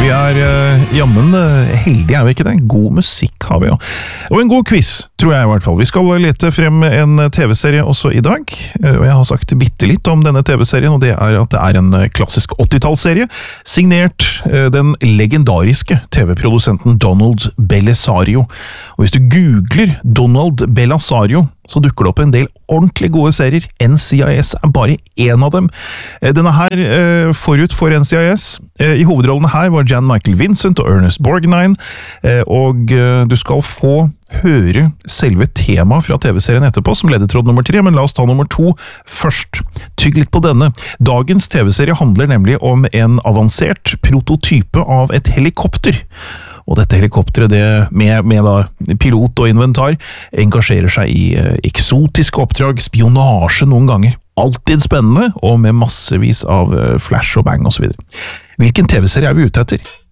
Vi jammen heldige, vi ikke det? God musikk har vi jo. Og en god quiz, tror jeg i hvert fall. Vi skal lete frem en TV-serie også i dag, og jeg har sagt bitte litt om denne TV-serien, og det at det en klassisk 80-tallsserie, signert den legendariske TV-produsenten Donald Bellisario. Og hvis du googler Donald Bellisario, så dukker det opp en del ordentlig gode serier. NCIS bare en av dem. Denne her forut for NCIS. I hovedrollene her var Jan Michael Vincent og Ernest Borgnine, og du skal få høre selve temaet fra TV-serien etterpå, som ledetråd nummer 3, men la oss ta nummer 2 først. Tygg litt på denne. Dagens TV-serie handler nemlig om en avansert prototype av et helikopter. Og dette helikopteret, med da pilot og inventar, engasjerer seg i eksotiske oppdrag, spionasje noen ganger. Alltid spennende, og med massevis av flash og bang og så videre. Hvilken TV-serie vi ute etter?